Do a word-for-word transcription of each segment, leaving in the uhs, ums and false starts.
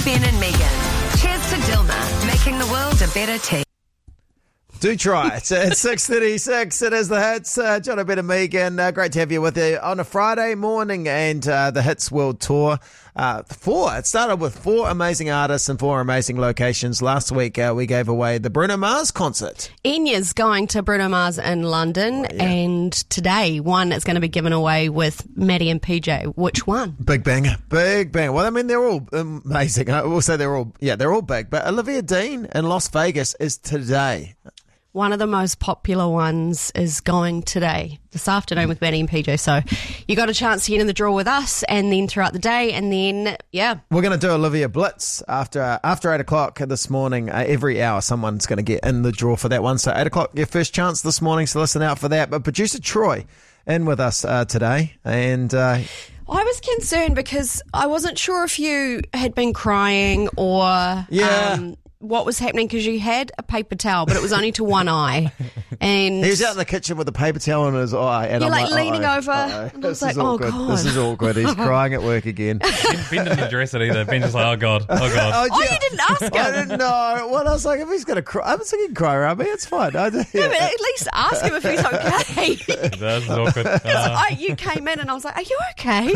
Ben and Megan. Cheers to Dilma, making the world a better team. Do try it. It's six thirty-six. It is the Hits. Uh, John, Ben and Megan. Uh, great to have you with you on a Friday morning and uh, the Hits World Tour. Uh, four. It started with four amazing artists and four amazing locations. Last week uh, we gave away the Bruno Mars concert. Enya's going to Bruno Mars in London, oh, yeah. and today one is going to be given away with Maddie and P J. Which one? Big Bang. Big Bang. Well, I mean, they're all amazing. I will say they're all, yeah, they're all big. But Olivia Dean in Las Vegas is today. One of the most popular ones is going today, this afternoon with Maddie and P J. So you got a chance to get in the draw with us and then throughout the day. And then, yeah. We're going to do Olivia Blitz after uh, after eight o'clock this morning. Uh, every hour someone's going to get in the draw for that one. So eight o'clock, your first chance this morning. So listen out for that. But producer Troy in with us uh, today. And... Uh, I was concerned because I wasn't sure if you had been crying or... Yeah. Um, what was happening, because you had a paper towel, but it was only to one eye. And he was out in the kitchen with a paper towel in his eye. And you're I'm like, like leaning uh-oh, over. uh-oh. And I was this like, is oh, awkward. God. This is awkward. He's crying at work again. Ben, Ben didn't address it either. Ben just like, oh, God, oh, God. oh, oh yeah. you didn't ask him? I didn't know. Well, I was like, if he's going to cry, I'm thinking cry around me. It's fine. I, yeah. No, but at least ask him if he's okay. That's awkward. Uh, I, you came in and I was like, are you okay?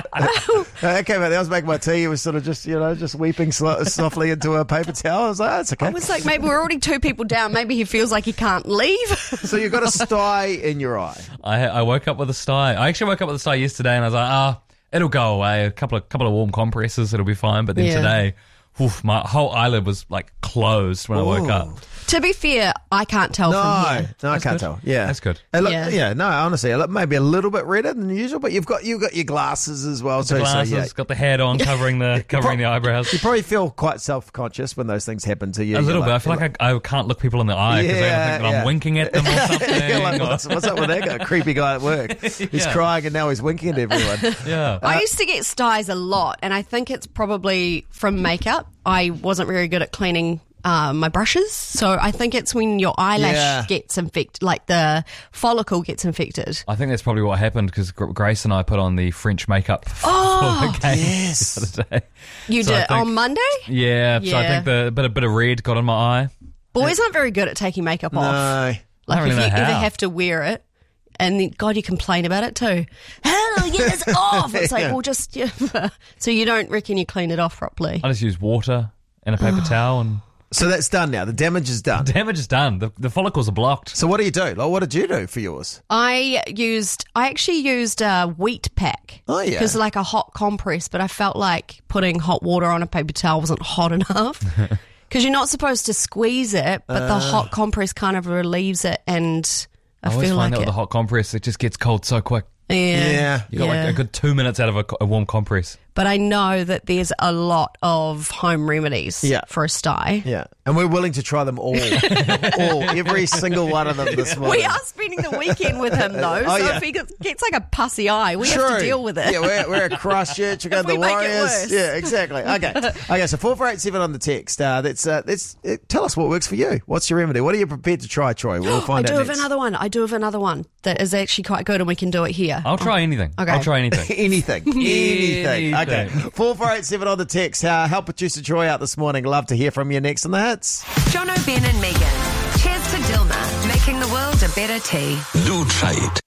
I came out there, I was making my tea. He was sort of just, you know, just weeping sl- softly into a paper towel. I was like, oh, it's okay. I was like, maybe we're already two people down. Maybe he feels like he can't leave. So you've got a sty in your eye. I, I woke up with a sty. I actually woke up with a sty yesterday and I was like, ah, oh, it'll go away. A couple of couple of warm compresses, it'll be fine. But then yeah. today, oof, my whole eyelid was like closed when Ooh. I woke up. To be fair, I can't tell no, from here. No, I That's can't good. tell. Yeah. That's good. It look, yeah. yeah, no, honestly, it look maybe a little bit redder than usual, but you've got you've got your glasses as well. The too, glasses, so, yeah. got the hat on, covering the covering the eyebrows. You probably feel quite self-conscious when those things happen to you. A little like, bit. I feel like, like I, I can't look people in the eye because yeah, they're going to think that yeah. I'm winking at them or something. You're like, what's, what's up with that guy? Creepy guy at work. He's yeah. crying and now he's winking at everyone. Yeah. I used to get styes a lot, and I think it's probably from makeup. I wasn't very good at cleaning Uh, my brushes, so I think it's when your eyelash Yeah. gets infected, like the follicle gets infected. I think that's probably what happened because Grace and I put on the French makeup Oh, for the game yes. the other day. You So I did think- on Monday? Yeah, so I Yeah. think the bit, a bit of red got on my eye. Boys aren't very good at taking makeup off. No. Like I don't if really you know ever how. have to wear it, and then God, you complain about it too. Hell, get this off! It's like, Yeah. well, just yeah. So you don't reckon you clean it off properly? I just use water and a paper towel and So that's done now. The damage is done. damage is done. The, the follicles are blocked. So what do you do? Like, what did you do for yours? I used, I actually used a wheat pack. Oh, yeah. Because like a hot compress, but I felt like putting hot water on a paper towel wasn't hot enough. Because you're not supposed to squeeze it, but uh, the hot compress kind of relieves it, and I, I always feel find like that it. with the hot compress, it just gets cold so quick. Yeah. Yeah. You got yeah. like a good two minutes out of a, a warm compress. But I know that there's a lot of home remedies Yeah. for a sty. Yeah. And we're willing to try them all. all. Every single one of them this morning. We are spending the weekend with him, though. Oh, so yeah. if he gets, gets like a pussy eye, we True. have to deal with it. Yeah, we're, we're at Christchurch. We're going to If the we make it Warriors. worse. Yeah, exactly. Okay. Okay, so four four eight seven on the text. Uh, that's, uh, that's, uh, tell us what works for you. What's your remedy? What are you prepared to try, Troy? We'll I find do out have next. another one. I do have another one that is actually quite good, and we can do it here. I'll try anything. Okay. I'll try anything. Anything. Anything. Okay. Anything. four four eight seven on the text. Uh, help producer Troy out this morning. Love to hear from you next on the Hits. John Ben and Megan. Cheers to Dilma, making the world a better tea. Do try it.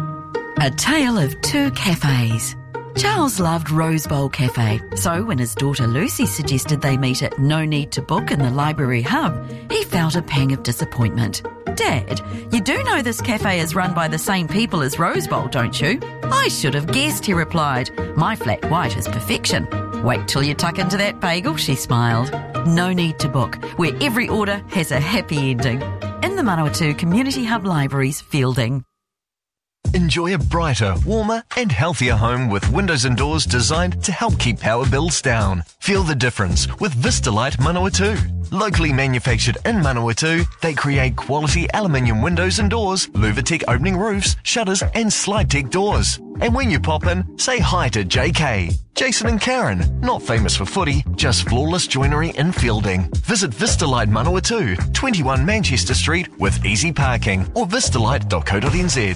A tale of two cafes. Charles loved Rose Bowl Cafe, so when his daughter Lucy suggested they meet at No Need to Book in the library hub, he felt a pang of disappointment. Dad, you do know this cafe is run by the same people as Rose Bowl, don't you? I should have guessed, he replied. My flat white is perfection. Wait till you tuck into that bagel, she smiled. No Need to Book, where every order has a happy ending. In the Manawatu Community Hub Libraries, Fielding. Enjoy a brighter, warmer and healthier home with windows and doors designed to help keep power bills down. Feel the difference with Vistalite Manawatu. Locally manufactured in Manawatu, they create quality aluminium windows and doors, Luvatec opening roofs, shutters and SlideTech doors. And when you pop in, say hi to J K, Jason and Karen, not famous for footy, just flawless joinery in Fielding. Visit Vistalite Manawatu, twenty-one Manchester Street with easy parking, or vistalite dot co dot n z.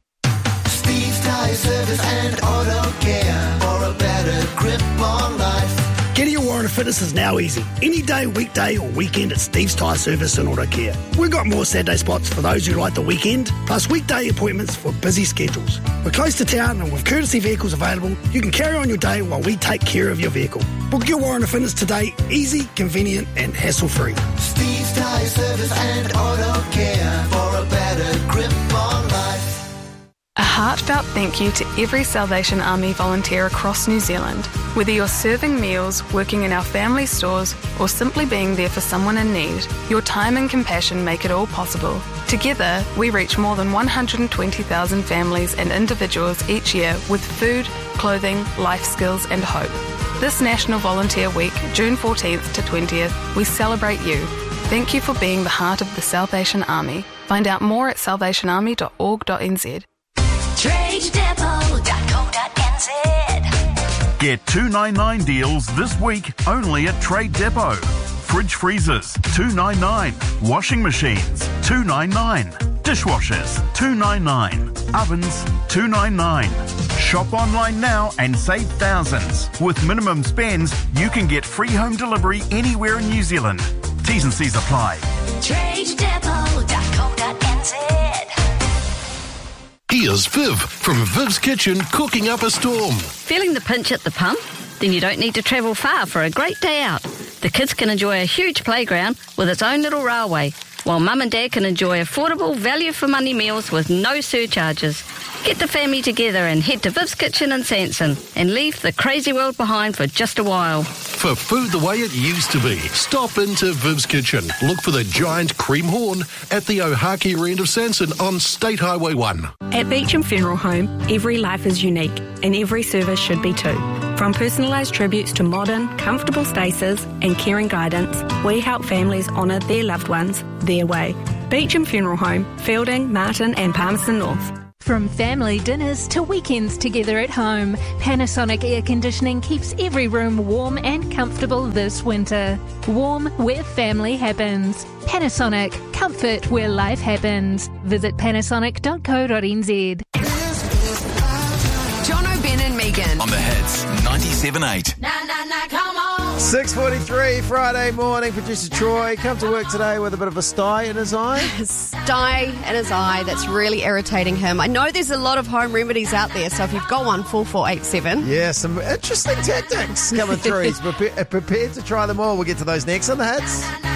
Steve's Tire Service and Auto Care for a better grip on life. Get your warrant official fitness is now easy. Any day, weekday or weekend at Steve's Tyre Service and Auto Care. We've got more Saturday spots for those who like the weekend, plus weekday appointments for busy schedules. We're close to town and with courtesy vehicles available, you can carry on your day while we take care of your vehicle. Book your warrant of fitness today, easy, convenient and hassle-free. Steve's Tyre Service and Auto Care for a better grip on life. A heartfelt thank you to every Salvation Army volunteer across New Zealand. Whether you're serving meals, working in our family stores, or simply being there for someone in need, your time and compassion make it all possible. Together, we reach more than one hundred twenty thousand families and individuals each year with food, clothing, life skills, and hope. This National Volunteer Week, June fourteenth to twentieth, we celebrate you. Thank you for being the heart of the Salvation Army. Find out more at salvation army dot org dot n z. trade depot dot co dot n z. Get two ninety-nine deals this week only at Trade Depot. Fridge freezers, two ninety-nine. Washing machines, two ninety-nine. Dishwashers, two ninety-nine. Ovens, two ninety-nine. Shop online now and save thousands. With minimum spends, you can get free home delivery anywhere in New Zealand. T's and C's apply. trade depot dot co dot n z. Here's Viv from Viv's Kitchen cooking up a storm. Feeling the pinch at the pump? Then you don't need to travel far for a great day out. The kids can enjoy a huge playground with its own little railway, while mum and dad can enjoy affordable value-for-money meals with no surcharges. Get the family together and head to Viv's Kitchen in Sanson and leave the crazy world behind for just a while. For food the way it used to be, stop into Viv's Kitchen. Look for the giant cream horn at the Ohaki end of Sanson on State Highway one. At Beecham Funeral Home, every life is unique and every service should be too. From personalised tributes to modern, comfortable spaces and caring guidance, we help families honour their loved ones their way. Beecham Funeral Home, Fielding, Martin and Palmerston North. From family dinners to weekends together at home, Panasonic Air Conditioning keeps every room warm and comfortable this winter. Warm where family happens. Panasonic, comfort where life happens. Visit panasonic dot co dot n z. John O'Ben and Megan. On the hits, ninety-seven point eight. Nah, nah, nah, come on. six forty-three, Friday morning. Producer Troy come to work today with a bit of a sty in his eye. Sty in his eye that's really irritating him. I know there's a lot of home remedies out there, so if you've got one, four four eight seven. Yeah, some interesting tactics coming through. He's prepared, prepared to try them all. We'll get to those next on the hits.